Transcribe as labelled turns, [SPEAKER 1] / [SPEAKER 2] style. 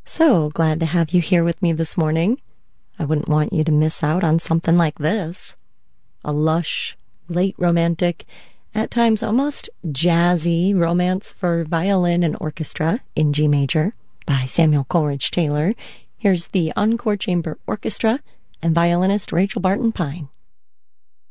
[SPEAKER 1] So glad to have you here with me this morning. I wouldn't want you to miss out on something like this. A lush, late romantic, at times almost jazzy romance for violin and orchestra in G major by Samuel Coleridge Taylor. Here's the Encore Chamber Orchestra and violinist Rachel Barton Pine.